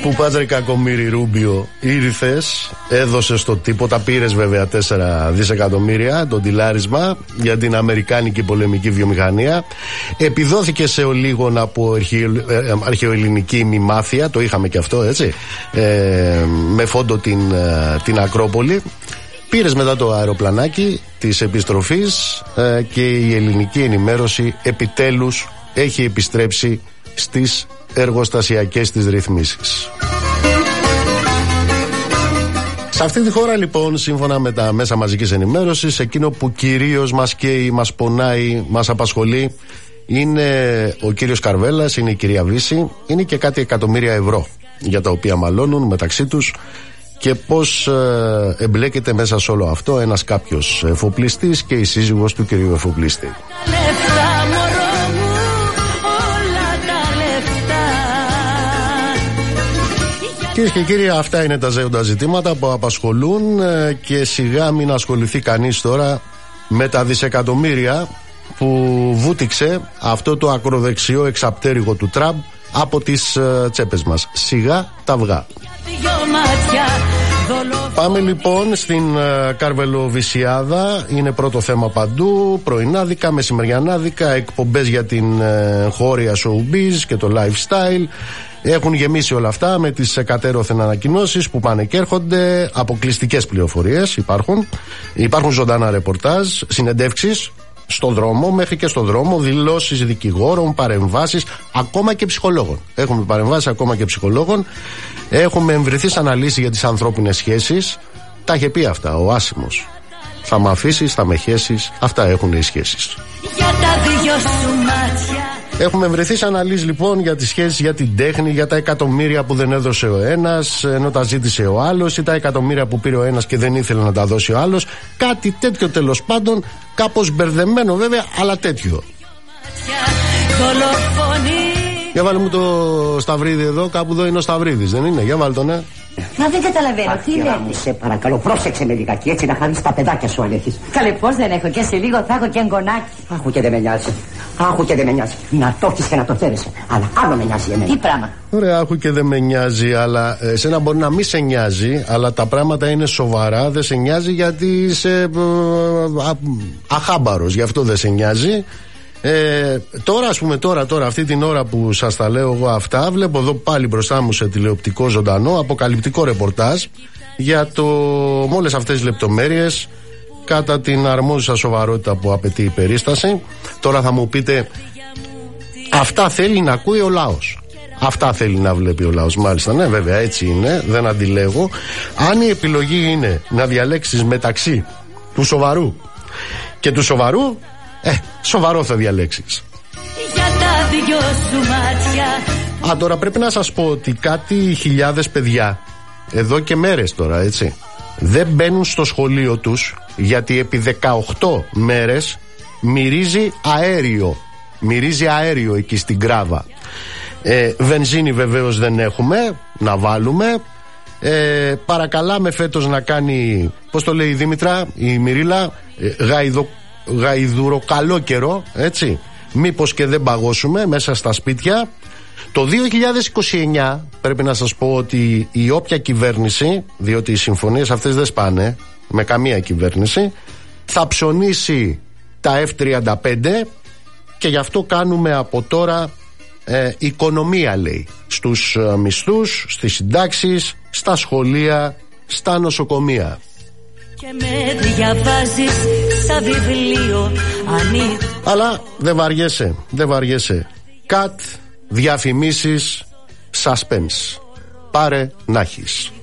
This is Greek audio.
Που Πάτρε Κακομοίρη Ρούμπιο ήρθες, έδωσες το τίποτα, πήρες βέβαια 4 δισεκατομμύρια το τιλάρισμα για την αμερικάνικη πολεμική βιομηχανία. Επιδόθηκε σε ολίγων από αρχαιοελληνική μημάθεια, το είχαμε και αυτό, έτσι, με φόντο την Ακρόπολη. Πήρες μετά το αεροπλανάκι της επιστροφής και η ελληνική ενημέρωση επιτέλους έχει επιστρέψει στις εργοστασιακές της ρυθμίσεις. Σε αυτή τη χώρα λοιπόν, σύμφωνα με τα μέσα μαζικής ενημέρωσης, εκείνο που κυρίως μας καίει, μας πονάει, μας απασχολεί είναι ο κύριος Καρβέλας, είναι η κυρία Βύση, είναι και κάτι εκατομμύρια ευρώ για τα οποία μαλώνουν μεταξύ τους και πώς εμπλέκεται μέσα σε όλο αυτό ένας κάποιος εφοπλιστής και η σύζυγος του κυρίου εφοπλιστή. Κυρίες και κύριοι, αυτά είναι τα ζέοντα ζητήματα που απασχολούν και σιγά μην ασχοληθεί κανείς τώρα με τα δισεκατομμύρια που βούτυξε αυτό το ακροδεξιό εξαπτέρυγο του Τραμπ από τις τσέπες μας. Σιγά τα αυγά. Πάμε λοιπόν στην Καρβελοβυσιάδα. Είναι πρώτο θέμα παντού. Πρωινάδικα, μεσημεριανάδικα, εκπομπές για την χώρια showbiz και το lifestyle. Έχουν γεμίσει όλα αυτά με τις εκατέρωθεν ανακοινώσεις που πάνε και έρχονται. Αποκλειστικές πληροφορίες υπάρχουν ζωντανά ρεπορτάζ, συνεντεύξεις στον δρόμο, μέχρι και στον δρόμο, δηλώσεις δικηγόρων, παρεμβάσεις, ακόμα και ψυχολόγων. Έχουμε παρεμβάσεις ακόμα και ψυχολόγων. Έχουμε εμβρηθείς αναλύσεις για τις ανθρώπινες σχέσεις. Τα είχε πει αυτά ο Άσιμος. Θα με αφήσεις, θα με χέσεις. Αυτά έχουν οι σχέσεις. Για τα δυο σου μάτια. Έχουμε βρεθεί αναλύσεις λοιπόν για τις σχέσεις, για την τέχνη, για τα εκατομμύρια που δεν έδωσε ο ένας ενώ τα ζήτησε ο άλλος, ή τα εκατομμύρια που πήρε ο ένας και δεν ήθελε να τα δώσει ο άλλος. Κάτι τέτοιο τέλος πάντων, κάπως μπερδεμένο βέβαια, αλλά τέτοιο. Για βάλε μου το Σταυρίδη εδώ, κάπου εδώ είναι ο Σταυρίδης, δεν είναι? Για βάλε τον, ναι. Μα δεν καταλαβαίνω, τι είναι. Μου, σε παρακαλώ, πρόσεξε με λιγάκι, έτσι να χαρείς τα παιδάκια σου αν έχεις. Καλέ, πώς δεν έχω, και σε λίγο θα έχω και εγγονάκι. Άχου και δεν με νοιάζει. Άχου και δεν με νοιάζει. Να το έχεις και να το θέλεις. Αλλά άλλο με νοιάζει εμένα. Τι πράγμα? Ωραία, άχου και δεν με νοιάζει, αλλά εσένα μπορεί να μην σε νοιάζει, αλλά τα πράγματα είναι σοβαρά. Δεν σε νοιάζει γιατί είσαι αχάμπαρος, γι' αυτό δεν σε νοιάζει. Τώρα ας πούμε τώρα αυτή την ώρα που σας τα λέω εγώ αυτά, βλέπω εδώ πάλι μπροστά μου σε τηλεοπτικό ζωντανό αποκαλυπτικό ρεπορτάζ για με όλες αυτές τις λεπτομέρειες κατά την αρμόζουσα σοβαρότητα που απαιτεί η περίσταση. Τώρα θα μου πείτε, αυτά θέλει να ακούει ο λαός, αυτά θέλει να βλέπει ο λαός. Μάλιστα, ναι, βέβαια έτσι είναι, δεν αντιλέγω. Αν η επιλογή είναι να διαλέξεις μεταξύ του σοβαρού και του σοβαρού, σοβαρό θα διαλέξεις. Για τα δυο σου μάτια. Τώρα πρέπει να σας πω ότι κάτι χιλιάδες παιδιά εδώ και μέρες τώρα, έτσι, δεν μπαίνουν στο σχολείο τους γιατί επί 18 μέρες μυρίζει αέριο εκεί στην Κράβα. Βενζίνη βεβαίως δεν έχουμε να βάλουμε. Παρακαλάμε φέτος να κάνει, πώς το λέει η Δήμητρα, η Μυρίλα, γαϊδουροκαλό καιρό, έτσι, μήπως και δεν παγώσουμε μέσα στα σπίτια. Το 2029 πρέπει να σας πω ότι η όποια κυβέρνηση, διότι οι συμφωνίες αυτές δεν σπάνε με καμία κυβέρνηση, θα ψωνίσει τα F-35 και γι' αυτό κάνουμε από τώρα οικονομία, λέει, στους μισθούς, στις συντάξεις, στα σχολεία, στα νοσοκομεία. Και με διαβάζεις σαν βιβλίο ανοιχτό. Αλλά δεν βαριέσαι. Κατ, διαφημίσεις, suspense. Πάρε να έχεις.